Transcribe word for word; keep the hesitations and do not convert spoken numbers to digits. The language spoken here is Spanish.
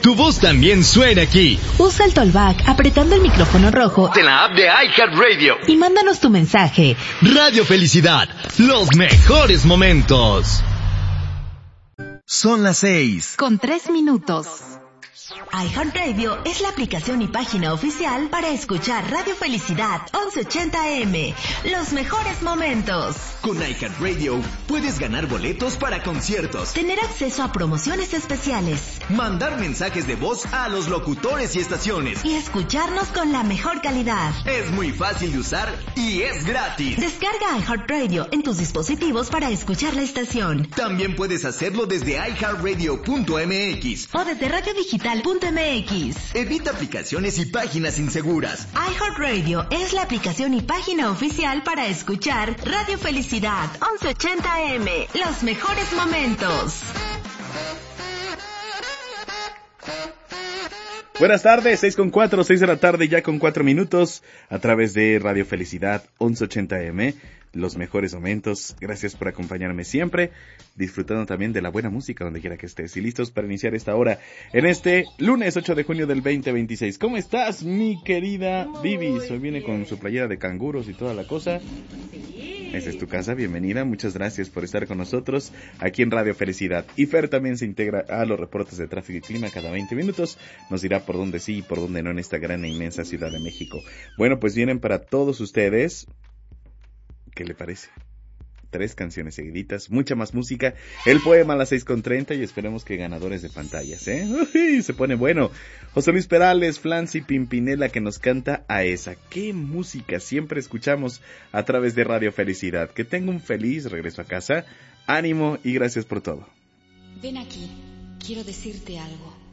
tu voz también suena aquí. Usa el Tollback apretando el micrófono rojo en la app de iHeartRadio y mándanos tu mensaje. Radio Felicidad, los mejores momentos. Son las seis. Con tres minutos. iHeartRadio es la aplicación y página oficial para escuchar Radio Felicidad once ochenta A M. Los mejores momentos. Con iHeartRadio puedes ganar boletos para conciertos, tener acceso a promociones especiales, mandar mensajes de voz a los locutores y estaciones y escucharnos con la mejor calidad. Es muy fácil de usar y es gratis. Descarga iHeartRadio en tus dispositivos para escuchar la estación. También puedes hacerlo desde i heart radio punto m x o desde radio digital punto m x. Evita aplicaciones y páginas inseguras. iHeartRadio es la aplicación y página oficial para escuchar Radio Felicidad once ochenta A M. Los mejores momentos. Buenas tardes, seis con cuatro, seis de la tarde ya con cuatro minutos a través de Radio Felicidad once ochenta A M. Los mejores momentos. Gracias por acompañarme siempre, disfrutando también de la buena música donde quiera que estés. Y listos para iniciar esta hora en este lunes ocho de junio del veinte veintiséis. ¿Cómo estás, mi querida Vivis? Hoy viene con su playera de canguros y toda la cosa. Esa es tu casa, bienvenida, muchas gracias por estar con nosotros aquí en Radio Felicidad. Y Fer también se integra a los reportes de tráfico y clima cada veinte minutos, nos dirá por dónde sí y por dónde no en esta gran e inmensa Ciudad de México. Bueno, pues vienen para todos ustedes, ¿qué le parece? Tres canciones seguiditas, mucha más música, el poema a las seis con treinta y esperemos que ganadores de pantallas, ¿eh? Uy, se pone bueno. José Luis Perales, Flancy Pimpinela que nos canta a esa. ¡Qué música siempre escuchamos a través de Radio Felicidad! Que tenga un feliz regreso a casa, ánimo y gracias por todo. Ven aquí, quiero decirte algo.